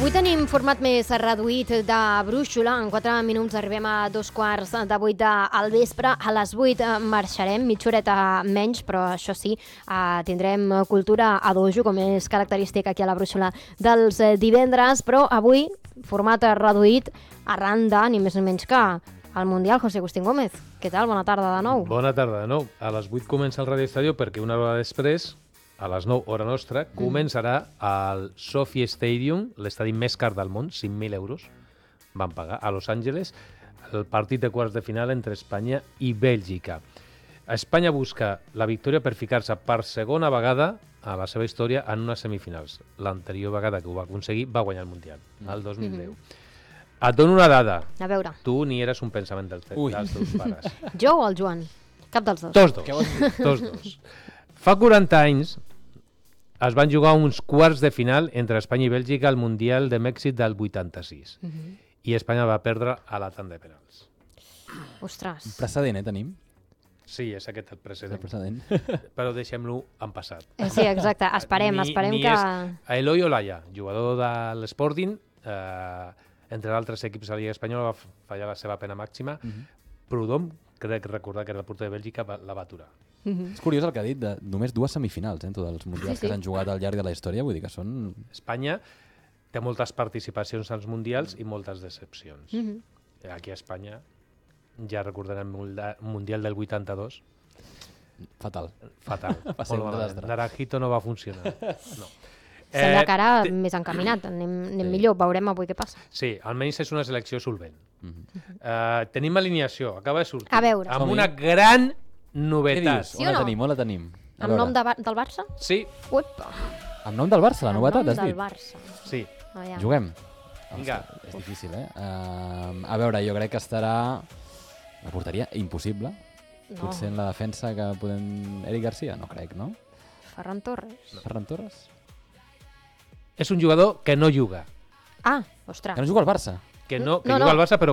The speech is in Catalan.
Avui tenim format més reduït de brúixola. En 4 minuts arribem a 7:15 al vespre. A les 8 marxarem, mitja horeta menys, però això sí, tindrem cultura a dojo, com és característic aquí a la brúixola dels divendres, però avui format reduït arran de ni més ni menys que el Mundial. José Agustín Gómez, què tal? Bona tarda de nou. Bona tarda de nou. A les 8 comença el Radio Estadio perquè una hora després, a les 9, hora nostra, començarà al SoFi Stadium, l'estadi més car del món, 5.000 euros van pagar, a Los Angeles, el partit de quarts de final entre Espanya i Bèlgica. Espanya busca la victòria per ficar-se per segona vegada a la seva història en unes semifinals. L'anterior vegada que ho va aconseguir va guanyar el Mundial, el 2010. Et dono una dada. A veure. Tu ni eres un pensament dels teus pares. Jo o el Joan? Cap dels dos. Tots dos. Fa 40 anys es van jugar uns quarts de final entre Espanya i Bèlgica al Mundial de Mèxic del 86. I Espanya va perdre a la tanda de penals. Ostres. Un precedent, tenim? Sí, és aquest el precedent. precedent. Però deixem-lo en passat. Sí, exacte. Esperem que... Eloi Olaya, jugador de l'Sporting, entre d'altres equips de la Lliga Espanyola, va fallar la seva pena màxima. Prudhomme, crec recordar que era el porter de Bèlgica, la va aturar. És curiós el que ha dit, de només 2 semifinals, tots els mundials que s'han jugat al llarg de la història, vull dir que són... Espanya té moltes participacions als mundials i moltes decepcions. Aquí a Espanya ja recordarem el Mundial del 82. Fatal. Va ser un desastre. Naranjito no va funcionar. No. Sembla que ara més encaminat, anem millor, veurem avui què passa. Sí, almenys és una selecció solvent. Tenim alineació, acaba de sortir. A veure. Amb una gran novetat. Sí o no? On la tenim? Amb nom del Barça? Sí. Uepa. Amb nom del Barça, la novetat, has dit? Amb nom del Barça. Sí. Juguem? Vinga. És difícil, a veure, jo crec que estarà... La porteria, impossible. Potser en la defensa que podem... Eric Garcia? No crec, no? Ferran Torres. Ferran Torres? És un jugador que no juga. Ostres. Que no juga al Barça? Que juga al Barça, però